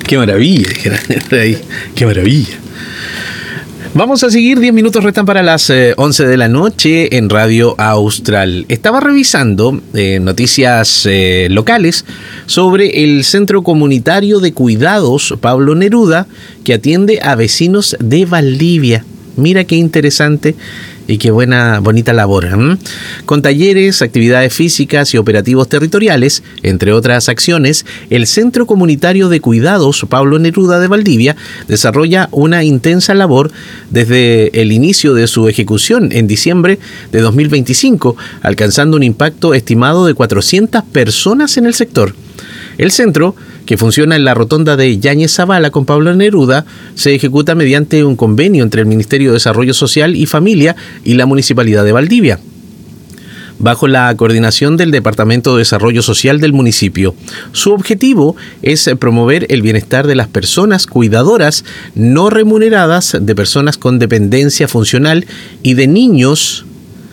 Qué maravilla, qué maravilla. Vamos a seguir, 10 minutos restan para las 11 de la noche en Radio Austral. Estaba revisando noticias locales sobre el Centro Comunitario de Cuidados Pablo Neruda, que atiende a vecinos de Valdivia. Mira qué interesante y qué bonita labor. Con talleres, actividades físicas y operativos territoriales, entre otras acciones, el Centro Comunitario de Cuidados Pablo Neruda de Valdivia desarrolla una intensa labor desde el inicio de su ejecución en diciembre de 2025, alcanzando un impacto estimado de 400 personas en el sector. El centro, que funciona en la rotonda de Yáñez Zavala con Pablo Neruda, se ejecuta mediante un convenio entre el Ministerio de Desarrollo Social y Familia y la Municipalidad de Valdivia, bajo la coordinación del Departamento de Desarrollo Social del municipio. Su objetivo es promover el bienestar de las personas cuidadoras no remuneradas, de personas con dependencia funcional y de niñas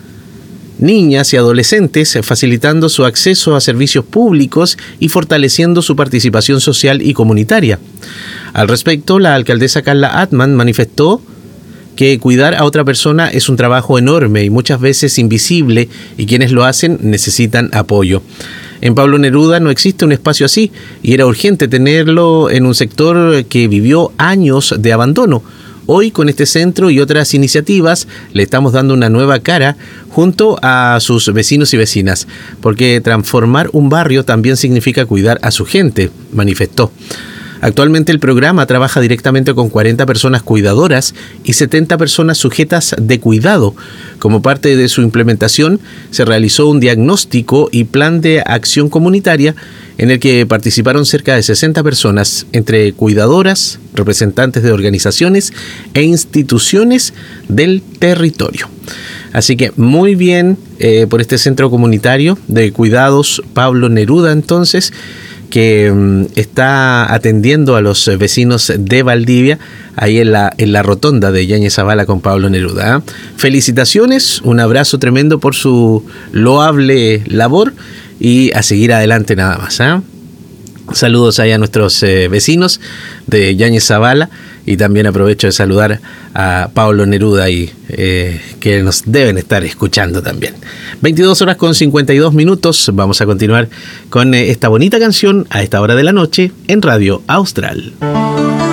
y adolescentes, facilitando su acceso a servicios públicos y fortaleciendo su participación social y comunitaria. Al respecto, la alcaldesa Carla Atman manifestó que cuidar a otra persona es un trabajo enorme y muchas veces invisible, y quienes lo hacen necesitan apoyo. En Pablo Neruda no existe un espacio así, y era urgente tenerlo en un sector que vivió años de abandono. Hoy, con este centro y otras iniciativas, le estamos dando una nueva cara junto a sus vecinos y vecinas, porque transformar un barrio también significa cuidar a su gente, manifestó. Actualmente el programa trabaja directamente con 40 personas cuidadoras y 70 personas sujetas de cuidado. Como parte de su implementación, se realizó un diagnóstico y plan de acción comunitaria en el que participaron cerca de 60 personas, entre cuidadoras, representantes de organizaciones e instituciones del territorio. Así que muy bien por este centro comunitario de cuidados Pablo Neruda, entonces, que está atendiendo a los vecinos de Valdivia, ahí en la rotonda de Yáñez Zavala con Pablo Neruda. Felicitaciones, un abrazo tremendo por su loable labor y a seguir adelante nada más. Saludos ahí a nuestros vecinos de Yáñez Zavala, y también aprovecho de saludar a Pablo Neruda y que nos deben estar escuchando también. 22 horas con 52 minutos. Vamos a continuar con esta bonita canción a esta hora de la noche en Radio Austral.